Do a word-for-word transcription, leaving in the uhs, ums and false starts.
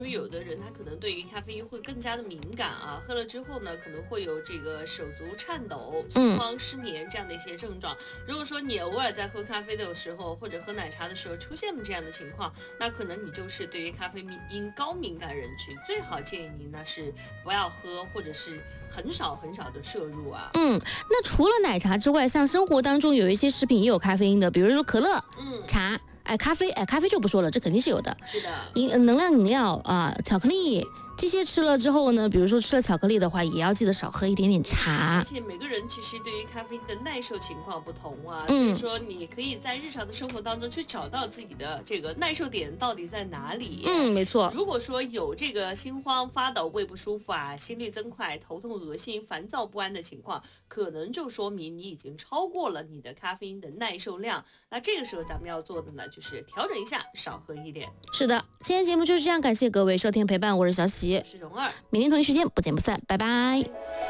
因为有的人他可能对于咖啡因会更加的敏感啊，喝了之后呢，可能会有这个手足颤抖、心慌、失眠这样的一些症状。如果说你偶尔在喝咖啡的时候，或者喝奶茶的时候出现了这样的情况，那可能你就是对于咖啡因高敏感人群，最好建议您呢是不要喝，或者是很少很少的摄入啊。 嗯，那除了奶茶之外，像生活当中有一些食品也有咖啡因的，比如说可乐、 嗯， 茶。哎，咖啡，哎，咖啡就不说了，这肯定是有的。 是的， 饮能量饮料啊、呃，巧克力这些吃了之后呢，比如说吃了巧克力的话，也要记得少喝一点点茶。 而且每个人其实对于咖啡因的耐受情况不同啊， 嗯， 所以说你可以在日常的生活当中去找到自己的这个耐受点到底在哪里。 嗯，没错。 如果说有这个心慌、发抖、胃不舒服啊、心率增快、头痛、恶心、烦躁不安的情况，可能就说明你已经超过了你的咖啡因的耐受量。那这个时候咱们要做的呢，就是调整一下，少喝一点。 是的，今天节目就是这样，感谢各位收听陪伴，我是小喜， 我是蓉儿， 明天同一时间不见不散，拜拜。